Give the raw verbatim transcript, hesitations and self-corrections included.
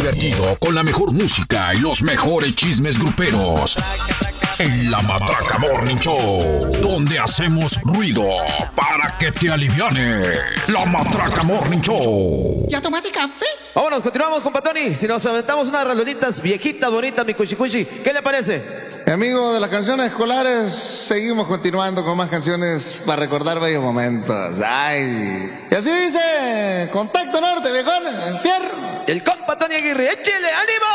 divertido con la mejor música y los mejores chismes gruperos. En La Matraca Morning Show, donde hacemos ruido para que te aliviane. La Matraca Morning Show. ¿Ya tomaste café? Vámonos, continuamos con Patoni. Si nos aventamos unas rolonitas viejitas, bonitas, mi cuchi cuchi, ¿qué le parece? Amigo de las canciones escolares, seguimos continuando con más canciones para recordar bellos momentos. Ay. Y así dice, Contacto Norte, viejón, el fierro. El compa Tony Aguirre, échele ánimo.